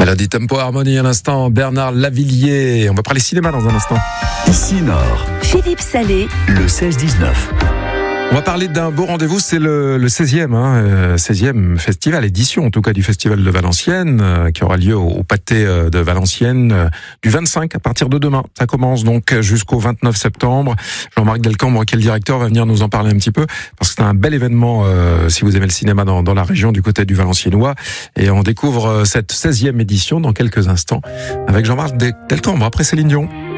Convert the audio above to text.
Mélodie Tempo Harmonie à l'instant, Bernard Lavillier. On va parler cinéma dans un instant. Ici Nord, Philippe Salé, le 16-19. On va parler d'un beau rendez-vous, c'est le 16e festival, édition en tout cas du Festival de Valenciennes, qui aura lieu au Pâté de Valenciennes du 25 à partir de demain. Ça commence donc jusqu'au 29 septembre. Jean-Marc Delcambre, qui est le directeur, va venir nous en parler un petit peu, parce que c'est un bel événement si vous aimez le cinéma dans la région du côté du Valenciennois. Et on découvre cette 16e édition dans quelques instants avec Jean-Marc Delcambre, après Céline Dion.